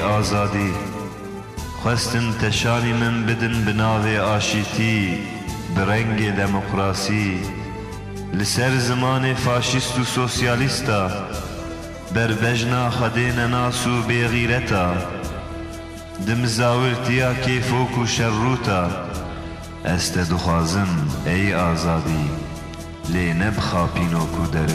آزادی خواستن تشانی من بدن بناوی آشیتی برنگ دموکراسی لسر زمان فاشیست و سوسیالیستا بر بجنا خدین ناسو بغیرتا دم زاورتیا کیفوک و شروتا است دخوازم ای آزادی لی نبخا پینوکو در